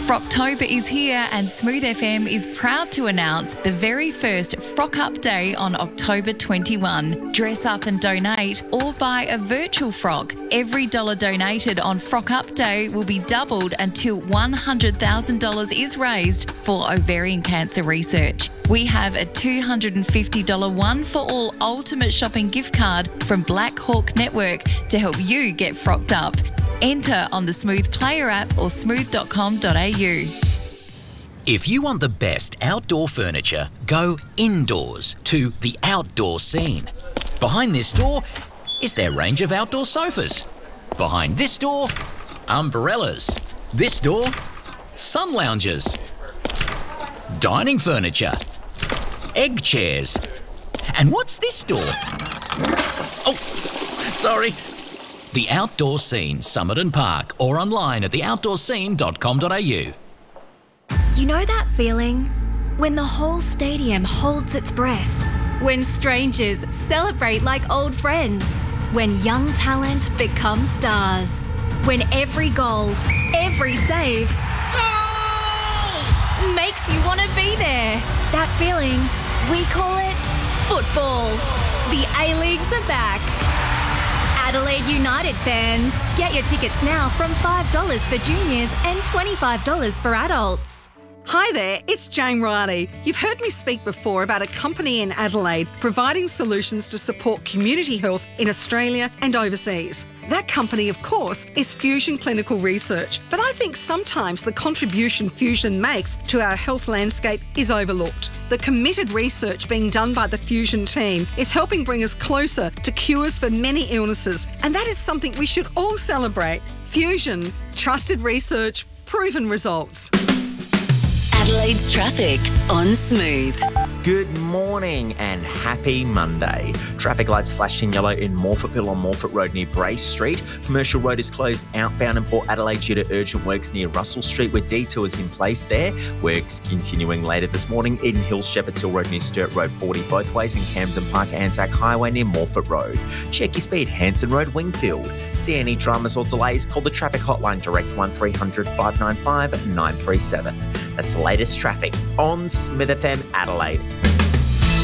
Frocktober is here and Smooth FM is proud to announce the very first Frock Up Day on October 21. Dress up and donate or buy a virtual frock. Every dollar donated on Frock Up Day will be doubled until $100,000 is raised for ovarian cancer research. We have a $250 one-for-all ultimate shopping gift card from Black Hawk Network to help you get frocked up. Enter on the Smooth Player app or smooth.com.au. If you want the best outdoor furniture, go indoors to the Outdoor Scene. Behind this door is their range of outdoor sofas. Behind this door, umbrellas. This door, sun lounges. Dining furniture. Egg chairs. And what's this door? Oh, sorry. The Outdoor Scene, Summit and Park, or online at theoutdoorscene.com.au. You know that feeling? When the whole stadium holds its breath. When strangers celebrate like old friends. When young talent becomes stars. When every goal, every save makes you want to be there. That feeling, we call it football. The A-Leagues are back. Adelaide United fans, get your tickets now from $5 for juniors and $25 for adults. Hi there, it's Jane Riley. You've heard me speak before about a company in Adelaide providing solutions to support community health in Australia and overseas. That company, of course, is Fusion Clinical Research, but I think sometimes the contribution Fusion makes to our health landscape is overlooked. The committed research being done by the Fusion team is helping bring us closer to cures for many illnesses, and that is something we should all celebrate. Fusion, trusted research, proven results. Adelaide's traffic on Smooth. Good morning and happy Monday. Traffic lights flashed in yellow in Morphettville on Morphett Road near Brace Street. Commercial Road is closed outbound in Port Adelaide due to urgent works near Russell Street with detours in place there. Works continuing later this morning. Eden Hills, Shepherd's Hill Road near Sturt Road 40 both ways and Camden Park Anzac Highway near Morphett Road. Check your speed, Hanson Road, Wingfield. See any dramas or delays, call the traffic hotline direct 1300 595 937. That's the latest traffic on Smith FM Adelaide.